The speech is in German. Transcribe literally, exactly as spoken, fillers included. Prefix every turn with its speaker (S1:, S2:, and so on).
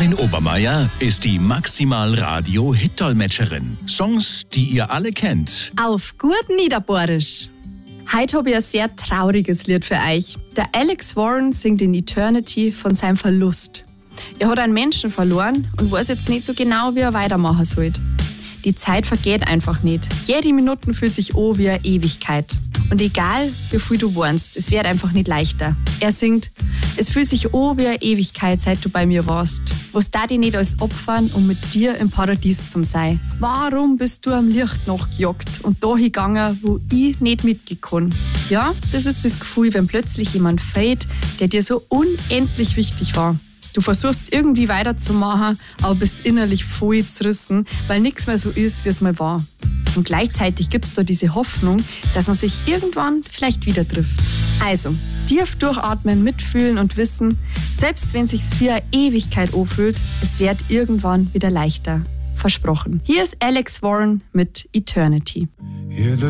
S1: Karin Obermeier ist die Maximal Radio Hit-Dolmetscherin. Songs, die ihr alle kennt.
S2: Auf gut Niederbohrisch. Heute habe ich ein sehr trauriges Lied für euch. Der Alex Warren singt in Eternity von seinem Verlust. Er hat einen Menschen verloren und weiß jetzt nicht so genau, wie er weitermachen soll. Die Zeit vergeht einfach nicht. Jede Minute fühlt sich an wie eine Ewigkeit. Und egal, wie viel du warnst, es wird einfach nicht leichter. Er singt: Es fühlt sich an wie eine Ewigkeit, seit du bei mir warst. Was da dich nicht als opfern, um mit dir im Paradies zu sein? Warum bist du am Licht nachgejagt und da hingegangen, wo ich nicht mitgekommen? Ja, das ist das Gefühl, wenn plötzlich jemand fehlt, der dir so unendlich wichtig war. Du versuchst irgendwie weiterzumachen, aber bist innerlich voll zerrissen, weil nichts mehr so ist, wie es mal war. Und gleichzeitig gibt es so diese Hoffnung, dass man sich irgendwann vielleicht wieder trifft. Also, tief durchatmen, mitfühlen und wissen, selbst wenn es sich wie eine Ewigkeit anfühlt, es wird irgendwann wieder leichter. Versprochen. Hier ist Alex Warren mit Eternity.